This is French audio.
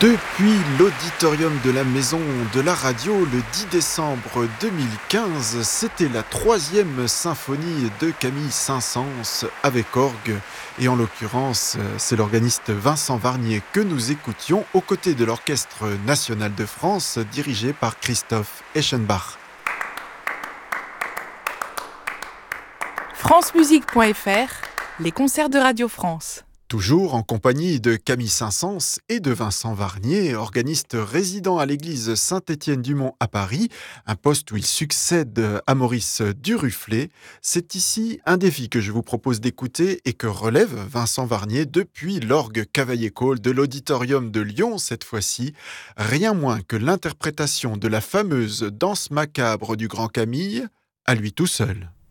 Depuis l'auditorium de la Maison de la Radio, le 10 décembre 2015, c'était la 3e symphonie de Camille Saint-Saëns avec orgue. Et en l'occurrence, c'est l'organiste Vincent Varnier que nous écoutions aux côtés de l'Orchestre national de France dirigé par Christoph Eschenbach. francemusique.fr, les concerts de Radio France. Toujours en compagnie de Camille Saint-Saëns et de Vincent Varnier, organiste résident à l'église Saint-Étienne-du-Mont à Paris, un poste où il succède à Maurice Duruflé. C'est ici un défi que je vous propose d'écouter et que relève Vincent Varnier depuis l'orgue Cavaillé-Coll de l'Auditorium de Lyon cette fois-ci. Rien moins que l'interprétation de la fameuse danse macabre du Grand Camille à lui tout seul.